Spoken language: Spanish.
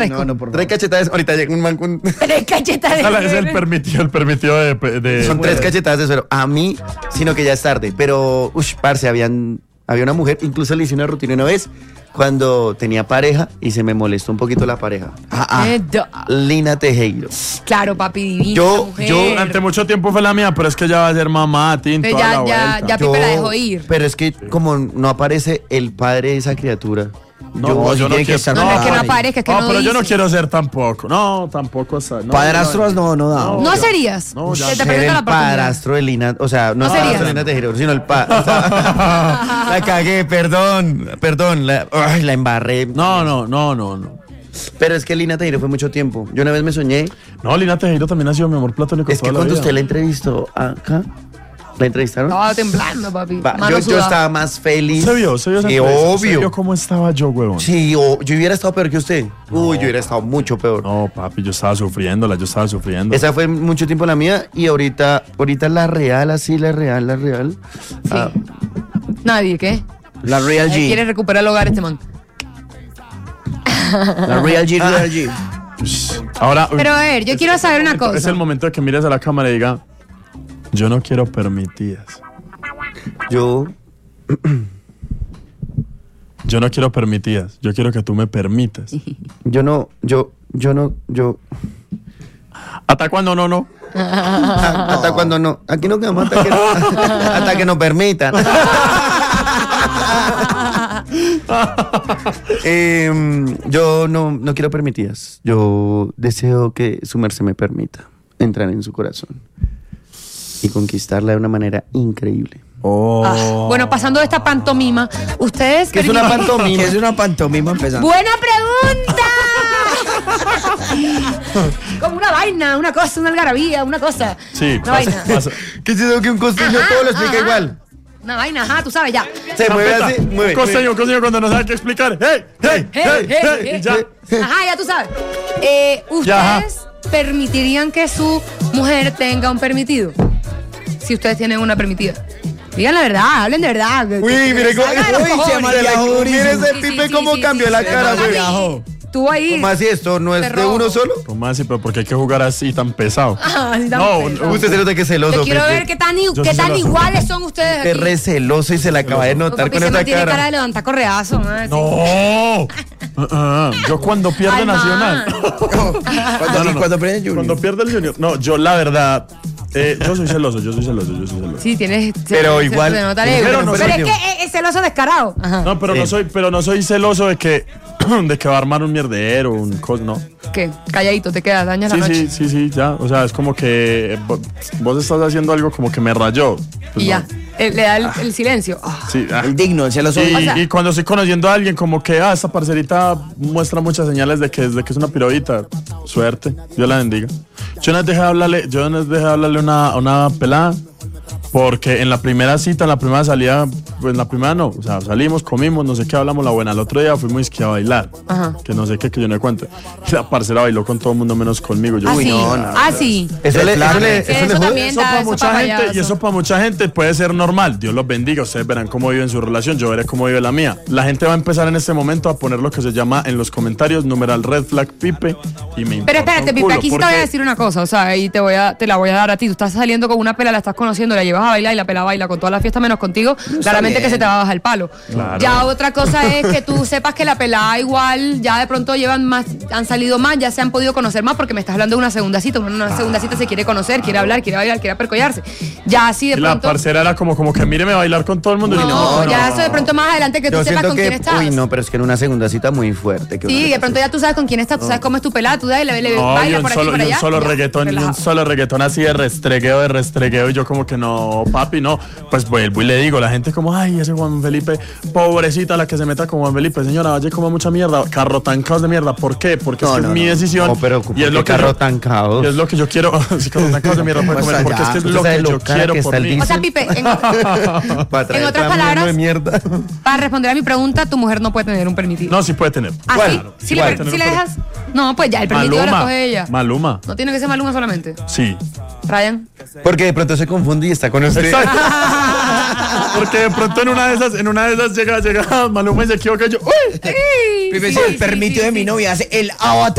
No, por favor. 3 cachetadas, ahorita llega un man con... 3 cachetadas de suero. Es el permitido de... Son 3 cachetadas de suero. A mí, sino que ya es tarde. Pero, parce, había una mujer, incluso le hice una rutina una vez, cuando tenía pareja y se me molestó un poquito la pareja. Lina Tejero. Claro, papi, divina Yo durante mucho tiempo fue la mía, pero es que ya va a ser mamá, Tinto, Pero a la vuelta. ya Pipe la dejó ir. Pero es que como no aparece el padre de esa criatura. No, yo no quiero estar No, es que no aparezca, es que no pero yo no dice. quiero ser tampoco. No, tampoco. Padrastros no da. ¿No serías? No, ya. Se te Ser presenta la el oportunidad. padrastro de Lina, o sea, no ¿No el padrastro serías? de Lina Tejero, sino el la cagué, perdón, la embarré. No. Pero es que Lina Tejero fue mucho tiempo. Yo una vez me soñé, No, Lina Tejero también ha sido mi amor platónico es que toda la cuando vida. usted la entrevistó acá, ¿la entrevistaron? Estaba temblando, papi. Va, Mano yo sudada. estaba más feliz. ¿Se vio esa Sí, entrevista? obvio. ¿Se vio cómo estaba yo, huevón? Sí, yo hubiera estado peor que usted. Uy, yo hubiera estado mucho peor. No, papi, yo estaba sufriendo. Esa fue mucho tiempo la mía y ahorita la real, así, la real. Ah, Nadie, ¿qué? La Real Él quiere G. recuperar el hogar este man. La Real G. Ahora, Pero a ver, yo quiero saber una cosa. Es el momento de que mires a la cámara y diga, yo no quiero permitidas. yo, Yo no quiero permitidas. Yo quiero que tú me permitas. ¿Hasta cuándo no? hasta cuando no, aquí no quedamos hasta que nos permitan. Yo no quiero permitidas. Yo deseo que su merced me permita entrar en su corazón y conquistarla de una manera increíble. Bueno, pasando de esta pantomima, ustedes... ¿Qué es una pantomima? Que es una pantomima empezando. ¡Buena pregunta! Como una vaina, una cosa, una algarabía, una cosa. Sí, Una vaina. ¿Qué es eso que un costeño todo lo explica igual? Una vaina, ajá, tú sabes ya. Se mueve así, mueve. Un costeño cuando no sabe qué explicar. ¡Hey! Y ya. Ajá, ya tú sabes. Ya, ¿Ustedes permitirían que su mujer tenga un permitido? Si ustedes tienen una permitida. Digan la verdad, hablen de verdad. Uy, mire cómo mire ese Pipe cómo cambió la cara, güey. Tú ahí. ¿Cómo así? ¿Esto no es de uno solo? ¿Cómo así? ¿Pero por qué hay que jugar así tan pesado? Usted se nota que es celoso, Yo quiero Pipe. ver qué tan celoso. iguales son ustedes Usted es aquí. re celoso y se la acaba de notar Papi, con se me esa tiene cara de cara. levantar correazo. ¿no? ¡No! Yo cuando pierde Ay, Nacional. Cuando prende Junior. Cuando pierde el Junior. No, yo la verdad. Yo soy celoso. Sí, tienes. Pero igual- se nota pero pero no es soy que es celoso descarado. Ajá. No, pero no soy celoso de que va a armar un mierdero, no. ¿Qué? Calladito, te quedas, dañas la noche. Sí, ya. O sea, es como que vos estás haciendo algo como que me rayó. Pues Y ya. no. Le da el silencio. Sí, El digno, el celoso. Y, O sea- y cuando estoy conociendo a alguien, como que, esta parcerita muestra muchas señales de que es una pirobita. Suerte, Dios la bendiga. Yo no dejé de hablarle a una pelada, porque en la primera cita, en la primera salida, pues en la primera no, o sea, salimos, comimos, no sé qué, hablamos la buena. El otro día fuimos a bailar, Ajá. que no sé qué, que yo no cuento. Y la parcera bailó con todo el mundo menos conmigo. Yo, Así. no. Así. Eso le Sí, eso jode. también Eso da, para eso mucha pa' gente, payaso. y eso para mucha gente puede ser normal. Dios los bendiga, ustedes verán cómo viven su relación, yo veré cómo vive la mía. La gente va a empezar en este momento a poner lo que se llama en los comentarios numeral red flag Pipe y me importa Pero espérate, un Pipe, culo, aquí sí te porque- voy a decir una cosa, o sea, y te la voy a dar a ti. Tú estás saliendo con una pela, la estás conociendo, la llevas a bailar y la pela baila con toda la fiesta menos contigo, claramente bien. que se te va a bajar el palo. Claro. Ya otra cosa es que tú sepas que la pelada igual, ya de pronto han salido más, ya se han podido conocer más, porque me estás hablando de una segunda cita. Uno en una segunda cita se quiere conocer, quiere hablar, quiere bailar, quiere percollarse. Ya así de Y la pronto. parcera era como que míreme bailar con todo el mundo. No, ya eso de pronto más adelante que tú Yo sepas siento con quién que, estás. uy, no, pero es que en una segunda cita muy fuerte. que Sí, uno le de pronto ya tú sabes con quién estás, tú sabes cómo es tu pelada, tú le No, baila y por aquí por allá. un solo ya, reggaetón, y un relajado. solo reggaetón así de restregueo, y yo como que no, papi, no. Pues vuelvo y le digo, la gente como, ay, ese Juan Felipe, pobrecita la que se meta con Juan Felipe, señora, vaya como mucha mierda, carro tan caos de mierda. ¿Por qué? Porque es que es mi decisión. No, pero y es lo que carro yo- tan caos. y es lo que yo quiero. Sí, carro tan caos de mierda puede comer, porque es que es Usted lo sabe que lo yo cara quiero que por está el mí. O sea, Pipe, en otras palabras, de mierda. para responder a mi pregunta, tu mujer no puede tener un permitido. No, sí puede tener. ¿Ah, sí? ¿Sí le, Puede sí le tener un dejas? No, pues ya, el permitido lo coge ella. Maluma. No tiene que ser Maluma solamente. Sí. Ryan. Porque de pronto se confunde y está con usted. Exacto. Porque de pronto en una de esas llega Maluma y se equivoca y yo, ¡uy! El permitido de mi novia hace el avatar.